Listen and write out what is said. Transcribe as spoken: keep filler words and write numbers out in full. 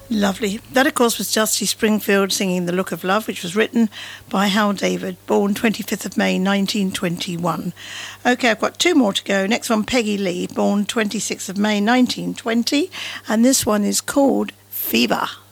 Lovely. That, of course, was Dusty Springfield singing The Look of Love, which was written by Hal David, born twenty-fifth of May nineteen twenty-one. OK, I've got two more to go. Next one, Peggy Lee, born twenty-sixth of May nineteen twenty. And this one is called Fever.